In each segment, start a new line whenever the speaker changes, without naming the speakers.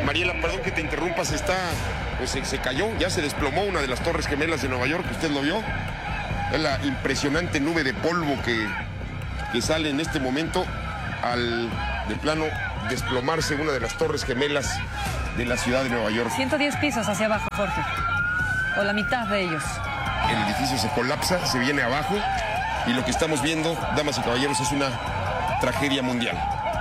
Mariela, perdón que te interrumpa, pues se cayó, ya se desplomó una de las Torres Gemelas de Nueva York, usted lo vio. Es la impresionante nube de polvo que sale en este momento al, de plano, desplomarse una de las Torres Gemelas de la ciudad de Nueva York.
110 pisos hacia abajo, Jorge. O la mitad de ellos.
El edificio se colapsa, se viene abajo, y lo que estamos viendo, damas y caballeros, es una tragedia mundial.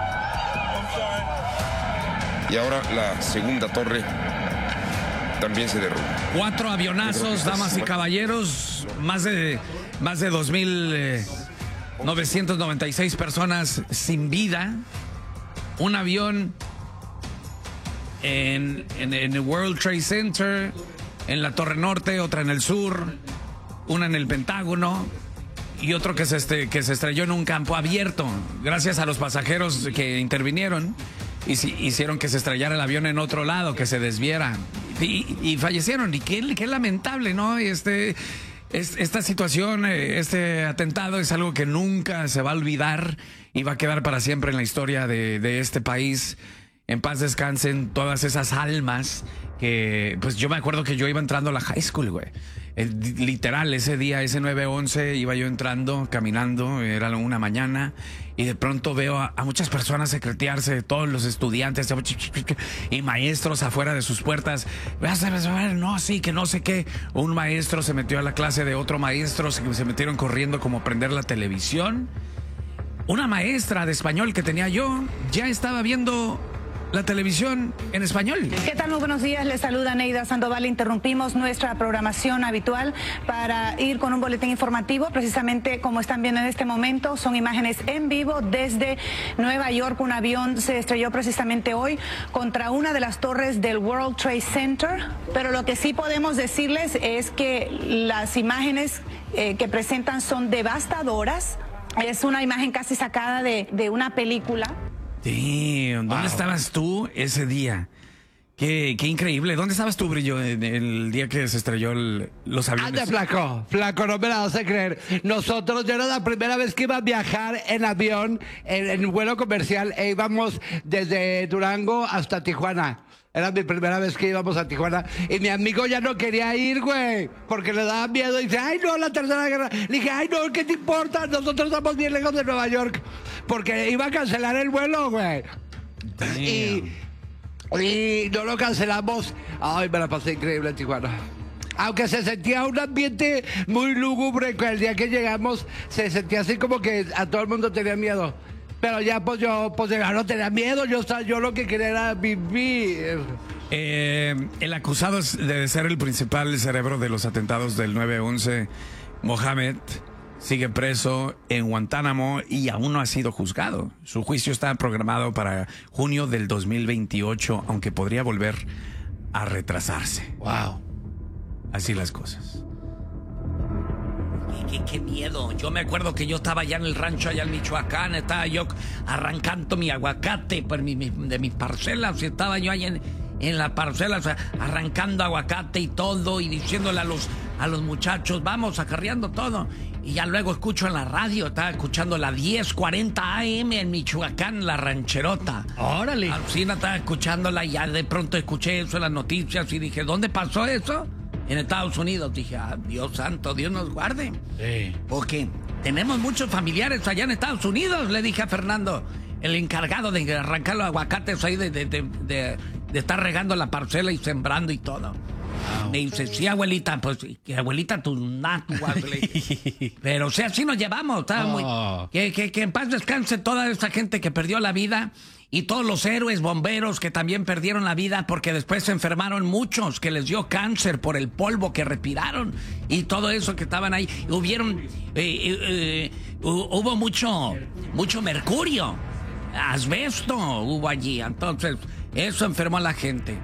Y ahora la segunda torre también se derrumba.
4 avionazos, damas y caballeros, más de 2.996 personas sin vida. Un avión en el World Trade Center, en la Torre Norte, otra en el sur, una en el Pentágono y otro que se estrelló en un campo abierto. Gracias a los pasajeros que intervinieron, hicieron que se estrellara el avión en otro lado, que se desviara. Y fallecieron. Y qué lamentable, ¿no? Esta situación, este atentado es algo que nunca se va a olvidar y va a quedar para siempre en la historia de este país. En paz descansen todas esas almas que, pues yo me acuerdo que yo iba entrando a la high school, güey. Literal, ese día, ese 9/11, iba yo entrando, caminando, era una mañana, y de pronto veo a muchas personas secretearse, todos los estudiantes y maestros afuera de sus puertas. No, sí, que no sé qué. Un maestro se metió a la clase de otro maestro, se metieron corriendo como a prender la televisión. Una maestra de español que tenía yo ya estaba viendo la televisión en español.
¿Qué tal? Muy buenos días, les saluda Neida Sandoval. Interrumpimos nuestra programación habitual para ir con un boletín informativo. Precisamente como están viendo en este momento, son imágenes en vivo desde Nueva York. Un avión se estrelló precisamente hoy contra una de las torres del World Trade Center, pero lo que sí podemos decirles es que las imágenes que presentan son devastadoras. Es una imagen casi sacada de una película.
Sí, ¿dónde estabas tú ese día? Qué increíble. ¿Dónde estabas tú, Brillo, el día que se estrelló los aviones?
Ande, flaco, no me la vas a creer. Nosotros, yo era la primera vez que iba a viajar en avión, en vuelo comercial, e íbamos desde Durango hasta Tijuana. Era mi primera vez que íbamos a Tijuana. Y mi amigo ya no quería ir, güey, porque le daba miedo. Y dice, ay, no, la tercera guerra. Le dije, ay, no, ¿qué te importa? Nosotros estamos bien lejos de Nueva York. Porque iba a cancelar el vuelo, güey. Y no lo cancelamos. Ay, me la pasé increíble en Tijuana. Aunque se sentía un ambiente muy lúgubre, que el día que llegamos se sentía así como que a todo el mundo tenía miedo. Pero ya pues yo no tenía miedo, yo lo que quería era vivir.
El acusado de ser el principal cerebro de los atentados del 9/11, Mohammed, sigue preso en Guantánamo y aún no ha sido juzgado. Su juicio está programado para junio del 2028, aunque podría volver a retrasarse.
Wow.
Así las cosas. Qué miedo. Yo me acuerdo que yo estaba allá en el rancho, allá en Michoacán, estaba yo arrancando mi aguacate de mis parcelas, estaba yo allá en la parcela, o sea, arrancando aguacate y todo, y diciéndole a los muchachos, vamos, acarreando todo. Y ya luego escucho en la radio, estaba escuchando la 10:40 AM en Michoacán, la rancherota.
Órale.
Alcina estaba escuchándola y ya de pronto escuché eso en las noticias y dije, ¿dónde pasó eso? En Estados Unidos. Dije, Dios santo, Dios nos guarde.
Sí.
Porque tenemos muchos familiares allá en Estados Unidos, le dije a Fernando, el encargado de arrancar los aguacates ahí, de estar regando la parcela y sembrando y todo. Wow. Me dice, sí, abuelita, pues, abuelita, tú pero o sea, así nos llevamos. Que en paz descanse toda esa gente que perdió la vida. Y todos los héroes bomberos que también perdieron la vida porque después se enfermaron muchos, que les dio cáncer por el polvo que respiraron y todo eso que estaban ahí. Hubo mucho mercurio, asbesto hubo allí. Entonces, eso enfermó a la gente.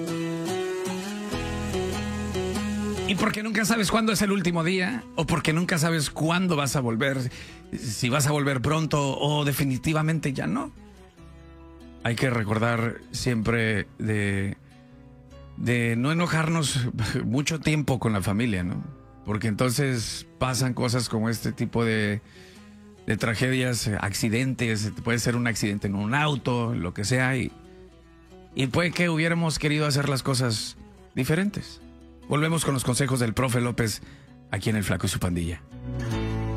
Y porque nunca sabes cuándo es el último día, o porque nunca sabes cuándo vas a volver, si vas a volver pronto o definitivamente ya no. Hay que recordar siempre de no enojarnos mucho tiempo con la familia, ¿no? Porque entonces pasan cosas como este tipo de tragedias, accidentes, puede ser un accidente en un auto, lo que sea, y y puede que hubiéramos querido hacer las cosas diferentes. Volvemos con los consejos del profe López aquí en El Flaco y su Pandilla.